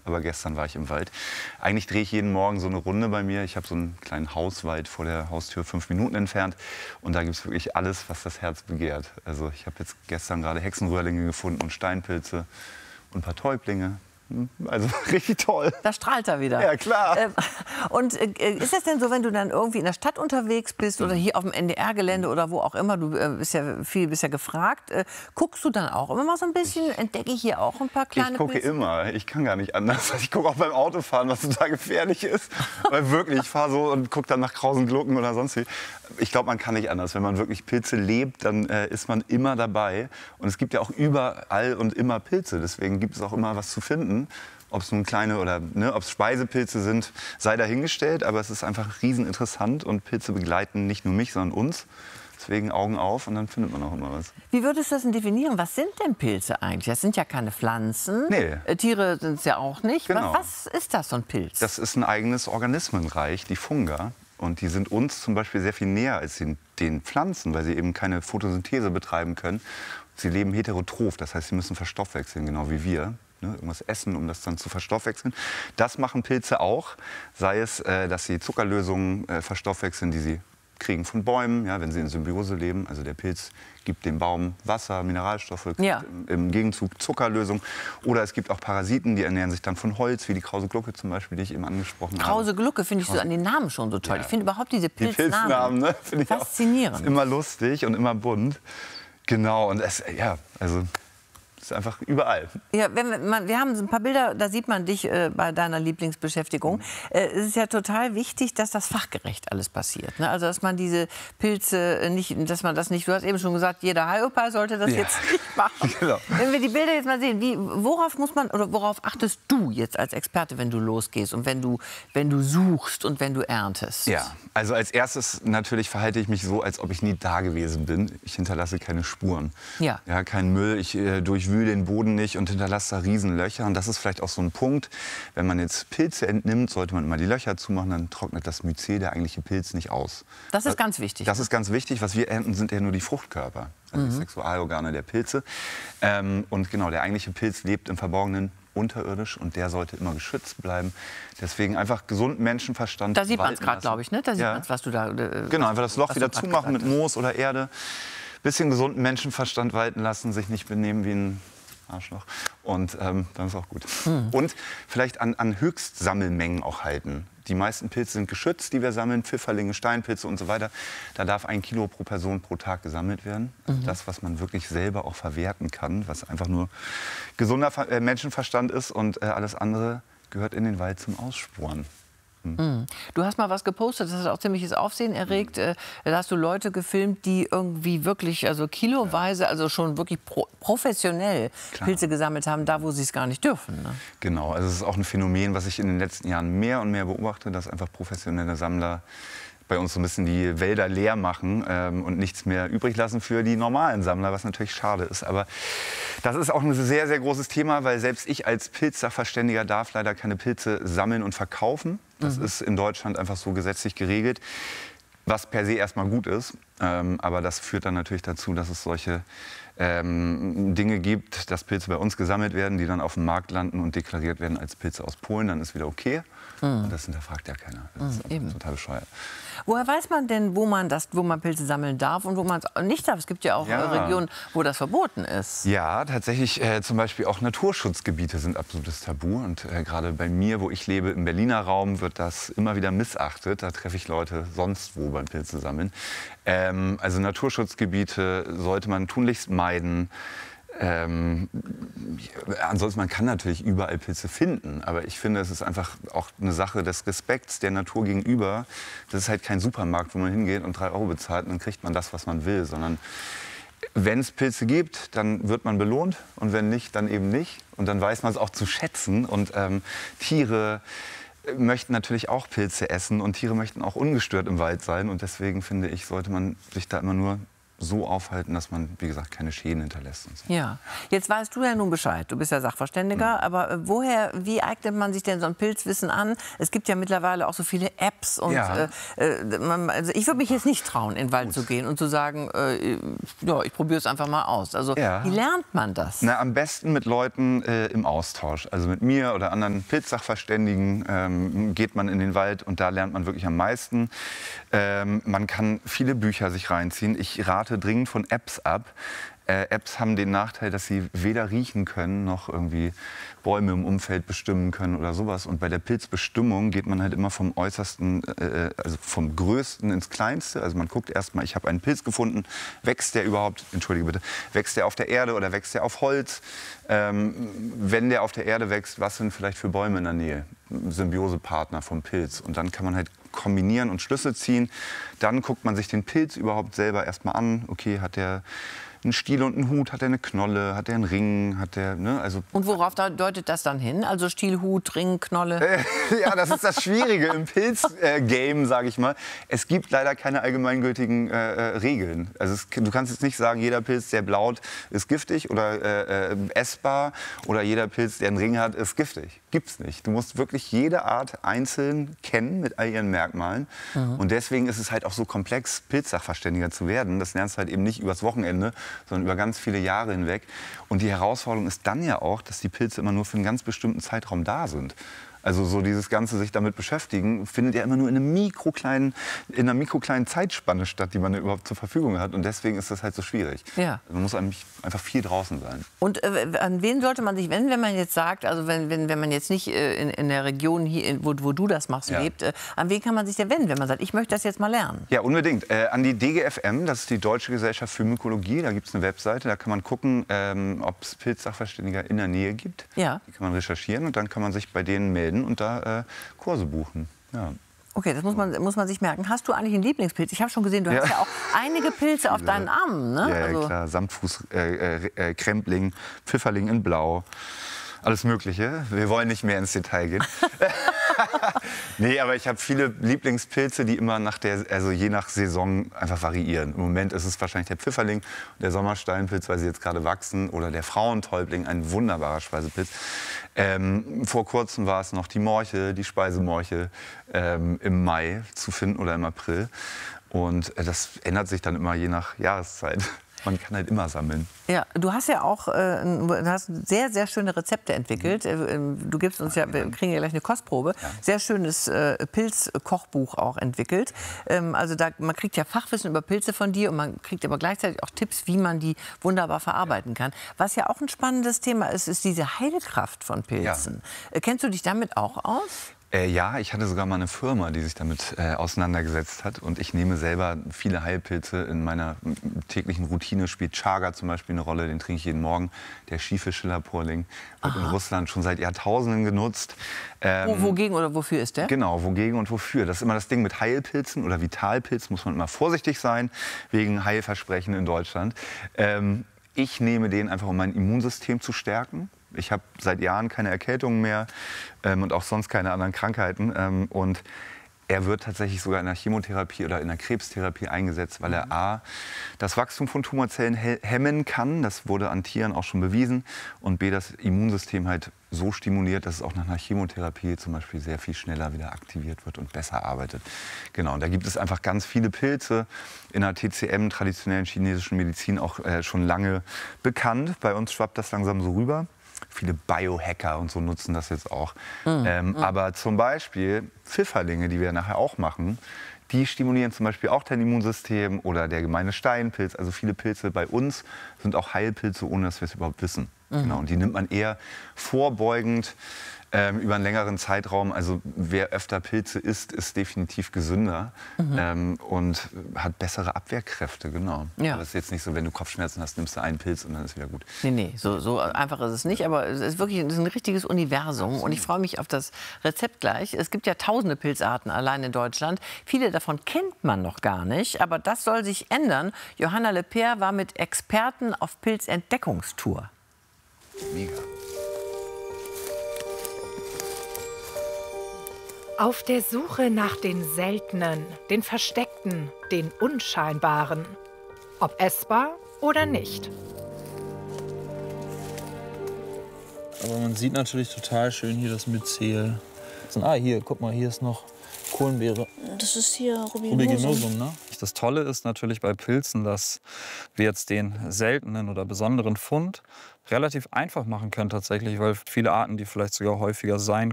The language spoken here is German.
aber gestern war ich im Wald. Eigentlich drehe ich jeden Morgen so eine Runde bei mir. Ich habe so einen kleinen Hauswald vor der Haustür, 5 Minuten entfernt. Und da gibt es wirklich alles, was das Herz begehrt. Also ich habe jetzt gestern gerade Hexenröhrlinge gefunden und Steinpilze und ein paar Täublinge. Also richtig toll. Da strahlt er wieder. Ja, klar. Und ist es denn so, wenn du dann irgendwie in der Stadt unterwegs bist oder hier auf dem NDR-Gelände oder wo auch immer, du bist ja gefragt, guckst du dann auch immer mal so ein bisschen, entdecke ich hier auch ein paar kleine Ich gucke Pilze? immer. Ich kann gar nicht anders. Ich gucke auch beim Autofahren, was total gefährlich ist. Weil wirklich, ich fahre so und gucke dann nach krausen Glucken oder sonst wie. Ich glaube, man kann nicht anders. Wenn man wirklich Pilze lebt, dann ist man immer dabei. Und es gibt ja auch überall und immer Pilze. Deswegen gibt es auch immer was zu finden. Ob es nun kleine oder ob es Speisepilze sind, sei dahingestellt. Aber es ist einfach rieseninteressant und Pilze begleiten nicht nur mich, sondern uns. Deswegen Augen auf und dann findet man auch immer was. Wie würdest du das denn definieren? Was sind denn Pilze eigentlich? Das sind ja keine Pflanzen. Nee. Tiere sind es ja auch nicht. Genau. Was ist das, so ein Pilz? Das ist ein eigenes Organismenreich, die Funga. Und die sind uns zum Beispiel sehr viel näher als den Pflanzen, weil sie eben keine Photosynthese betreiben können. Sie leben heterotroph, das heißt, sie müssen verstoffwechseln, genau wie wir. Irgendwas essen, um das dann zu verstoffwechseln. Das machen Pilze auch, sei es, dass sie Zuckerlösungen verstoffwechseln, die sie kriegen von Bäumen, ja, wenn sie in Symbiose leben. Also der Pilz gibt dem Baum Wasser, Mineralstoffe, Ja. im Gegenzug Zuckerlösung. Oder es gibt auch Parasiten, die ernähren sich dann von Holz, wie die krause Glucke zum Beispiel, die ich eben angesprochen habe. Krause Glucke finde ich so an den Namen schon so toll. Ja. Ich finde überhaupt diese Die Pilznamen, Pilznamen, ne? Finde ich faszinierend. auch. Ist immer lustig und immer bunt. Genau, und also ist einfach überall. Ja, wir haben so ein paar Bilder, da sieht man dich bei deiner Lieblingsbeschäftigung. Es ist ja total wichtig, dass das fachgerecht alles passiert. Ne? Also dass man diese Pilze nicht, dass man das nicht, du hast eben schon gesagt, jeder Hyopai sollte das jetzt nicht machen. Genau. Wenn wir die Bilder jetzt mal sehen, worauf muss man oder worauf achtest du jetzt als Experte, wenn du losgehst und wenn du suchst und wenn du erntest? Ja, also als erstes natürlich verhalte ich mich so, als ob ich nie da gewesen bin. Ich hinterlasse keine Spuren. Ja. Ja, kein Müll, ich durchwühle den Boden nicht und hinterlasse da Riesenlöcher. Und das ist vielleicht auch so ein Punkt, wenn man jetzt Pilze entnimmt, sollte man immer die Löcher zumachen, dann trocknet das Myzel, der eigentliche Pilz, nicht aus. Das ist ganz wichtig. Das ist ganz wichtig. Was wir ernten, sind ja nur die Fruchtkörper, also die Sexualorgane der Pilze. Und genau, der eigentliche Pilz lebt im Verborgenen unterirdisch und der sollte immer geschützt bleiben. Deswegen einfach gesunden Menschenverstand. Da sieht man es walten gerade, lassen. glaube ich, ne? Da sieht Ja. man's, was du da. Genau, einfach das Loch was wieder du grad zumachen mit gesagt Moos oder Erde. Bisschen gesunden Menschenverstand walten lassen, sich nicht benehmen wie ein Arschloch. Und dann ist auch gut. Und vielleicht an Höchstsammelmengen auch halten. Die meisten Pilze sind geschützt, die wir sammeln, Pfifferlinge, Steinpilze und so weiter. Da darf 1 Kilo pro Person pro Tag gesammelt werden. Das, was man wirklich selber auch verwerten kann, was einfach nur gesunder Menschenverstand ist und alles andere gehört in den Wald zum Aussporen. Du hast mal was gepostet, das hat auch ziemliches Aufsehen erregt. Da hast du Leute gefilmt, die irgendwie wirklich, also kiloweise, also schon wirklich professionell Pilze gesammelt haben, da wo sie es gar nicht dürfen. Ne? Genau, also es ist auch ein Phänomen, was ich in den letzten Jahren mehr und mehr beobachte, dass einfach professionelle Sammler bei uns so ein bisschen die Wälder leer machen und nichts mehr übrig lassen für die normalen Sammler, was natürlich schade ist. Aber das ist auch ein sehr, sehr großes Thema, weil selbst ich als Pilzsachverständiger darf leider keine Pilze sammeln und verkaufen. Das ist in Deutschland einfach so gesetzlich geregelt, was per se erstmal gut ist. Aber das führt dann natürlich dazu, dass es solche Dinge gibt, dass Pilze bei uns gesammelt werden, die dann auf dem Markt landen und deklariert werden als Pilze aus Polen. Dann ist wieder okay. Und das hinterfragt ja keiner. Das ist eben. total bescheuert. Woher weiß man denn, wo man Pilze sammeln darf und wo man es nicht darf? Es gibt ja auch Regionen, wo das verboten ist. Ja, tatsächlich zum Beispiel auch Naturschutzgebiete sind absolutes Tabu. Und gerade bei mir, wo ich lebe, im Berliner Raum, wird das immer wieder missachtet. Da treffe ich Leute sonst wo beim Pilze sammeln. Also Naturschutzgebiete sollte man tunlichst meiden. Ansonsten, man kann natürlich überall Pilze finden, aber ich finde, es ist einfach auch eine Sache des Respekts der Natur gegenüber. Das ist halt kein Supermarkt, wo man hingeht und 3 Euro bezahlt und dann kriegt man das, was man will, sondern wenn es Pilze gibt, dann wird man belohnt und wenn nicht, dann eben nicht. Und dann weiß man es auch zu schätzen und Tiere möchten natürlich auch Pilze essen und Tiere möchten auch ungestört im Wald sein und deswegen finde ich, sollte man sich da immer nur so aufhalten, dass man, wie gesagt, keine Schäden hinterlässt. Und so. Ja, jetzt weißt du ja nun Bescheid. Du bist ja Sachverständiger. Aber wie eignet man sich denn so ein Pilzwissen an? Es gibt ja mittlerweile auch so viele Apps. Und, Ja. also ich würde mich jetzt nicht trauen, in den Wald zu gehen und zu sagen, ja, ich probiere es einfach mal aus. Also Ja. wie lernt man das? Na, am besten mit Leuten im Austausch. Also mit mir oder anderen Pilzsachverständigen geht man in den Wald und da lernt man wirklich am meisten. Man kann viele Bücher sich reinziehen. Ich rate dringend von Apps ab. Apps haben den Nachteil, dass sie weder riechen können, noch irgendwie Bäume im Umfeld bestimmen können oder sowas. Und bei der Pilzbestimmung geht man halt immer vom Äußersten, also vom Größten ins Kleinste. Also man guckt erst mal, ich habe einen Pilz gefunden, wächst der überhaupt, entschuldige bitte, wächst der auf der Erde oder wächst der auf Holz? Wenn der auf der Erde wächst, was sind vielleicht für Bäume in der Nähe? Symbiosepartner vom Pilz. Und dann kann man halt kombinieren und Schlüsse ziehen. Dann guckt man sich den Pilz überhaupt selber erst mal an. Okay, hat der einen Stiel und einen Hut, hat er eine Knolle, hat er einen Ring, hat er, ne, also... Und worauf deutet das dann hin? Also Stiel, Hut, Ring, Knolle? Ja, das ist das Schwierige im Pilz-Game, sage ich mal. Es gibt leider keine allgemeingültigen Regeln. Also du kannst jetzt nicht sagen, jeder Pilz, der blaut, ist giftig oder essbar oder jeder Pilz, der einen Ring hat, ist giftig. Gibt's nicht. Du musst wirklich jede Art einzeln kennen mit all ihren Merkmalen. Und deswegen ist es halt auch so komplex, Pilzsachverständiger zu werden. Das lernst du halt eben nicht übers Wochenende, sondern über ganz viele Jahre hinweg. Und die Herausforderung ist dann ja auch, dass die Pilze immer nur für einen ganz bestimmten Zeitraum da sind. Also so dieses Ganze sich damit beschäftigen, findet ja immer nur in einer mikrokleinen Zeitspanne statt, die man überhaupt zur Verfügung hat. Und deswegen ist das halt so schwierig. Ja. Man muss einfach viel draußen sein. Und an wen sollte man sich wenden, wenn man jetzt sagt, also wenn man jetzt nicht in der Region, hier, wo du das machst, Ja. lebt, an wen kann man sich denn wenden, wenn man sagt, ich möchte das jetzt mal lernen? Ja, unbedingt. An die DGFM, das ist die Deutsche Gesellschaft für Mykologie. Da gibt es eine Webseite, da kann man gucken, ob es Pilzsachverständiger in der Nähe gibt. Ja. Die kann man recherchieren und dann kann man sich bei denen melden und da Kurse buchen. Ja. Okay, das muss man sich merken. Hast du eigentlich einen Lieblingspilz? Ich habe schon gesehen, du hast ja auch einige Pilze auf deinen Armen. Ne? Ja, Also, klar. Samtfuß, Krempling, Pfifferling in Blau. Alles Mögliche. Wir wollen nicht mehr ins Detail gehen. Nee, aber ich habe viele Lieblingspilze, die immer also je nach Saison einfach variieren. Im Moment ist es wahrscheinlich der Pfifferling, der Sommersteinpilz, weil sie jetzt gerade wachsen, oder der Frauentäubling, ein wunderbarer Speisepilz. Vor kurzem war es noch die Morche, die Speisemorche, im Mai zu finden oder im April. Und das ändert sich dann immer je nach Jahreszeit. Man kann halt immer sammeln. ja, du hast ja auch sehr, sehr schöne Rezepte entwickelt. Du gibst uns ja, wir kriegen ja gleich eine Kostprobe, sehr schönes Pilzkochbuch auch entwickelt. Also man kriegt ja Fachwissen über Pilze von dir und man kriegt aber gleichzeitig auch Tipps, wie man die wunderbar verarbeiten kann. Was ja auch ein spannendes Thema ist, ist diese Heilkraft von Pilzen. Kennst du dich damit auch aus? Ja, ich hatte sogar mal eine Firma, die sich damit auseinandergesetzt hat. Und ich nehme selber viele Heilpilze in meiner täglichen Routine. Spielt Chaga zum Beispiel eine Rolle, den trinke ich jeden Morgen. Der schiefe Schillerporling wird in Russland schon seit Jahrtausenden genutzt. Wogegen oder wofür ist der? Genau, wogegen und wofür. Das ist immer das Ding mit Heilpilzen oder Vitalpilzen, muss man immer vorsichtig sein, wegen Heilversprechen in Deutschland. Ich nehme den einfach, um mein Immunsystem zu stärken. Ich habe seit Jahren keine Erkältungen mehr und auch sonst keine anderen Krankheiten. Und er wird tatsächlich sogar in der Chemotherapie oder in der Krebstherapie eingesetzt, weil er a. das Wachstum von Tumorzellen hemmen kann. Das wurde an Tieren auch schon bewiesen. Und b. das Immunsystem halt so stimuliert, dass es auch nach einer Chemotherapie zum Beispiel sehr viel schneller wieder aktiviert wird und besser arbeitet. Genau, und da gibt es einfach ganz viele Pilze in der TCM, traditionellen chinesischen Medizin, auch schon lange bekannt. Bei uns schwappt das langsam so rüber. Viele Biohacker und so nutzen das jetzt auch. Aber zum Beispiel Pfifferlinge, die wir nachher auch machen, die stimulieren zum Beispiel auch dein Immunsystem oder der gemeine Steinpilz. Also viele Pilze bei uns sind auch Heilpilze, ohne dass wir es überhaupt wissen. Genau, und die nimmt man eher vorbeugend über einen längeren Zeitraum. Also wer öfter Pilze isst, ist definitiv gesünder und hat bessere Abwehrkräfte, genau. Ja. Das ist jetzt nicht so, wenn du Kopfschmerzen hast, nimmst du einen Pilz und dann ist wieder gut. Nee, so einfach ist es nicht, aber es ist wirklich ein richtiges Universum und ich freue mich auf das Rezept gleich. Es gibt ja tausende Pilzarten allein in Deutschland. Viele davon kennt man noch gar nicht, aber das soll sich ändern. Johanna Lepere war mit Experten auf Pilzentdeckungstour. Mega. Auf der Suche nach den Seltenen, den Versteckten, den Unscheinbaren. ob essbar oder nicht. Aber man sieht natürlich total schön hier das Myzel. Hier, guck mal, hier ist noch Kohlenbeere. Das ist hier Rubiginosum, ne? Das Tolle ist natürlich bei Pilzen, dass wir jetzt den seltenen oder besonderen Fund relativ einfach machen können tatsächlich, weil viele Arten, die vielleicht sogar häufiger sein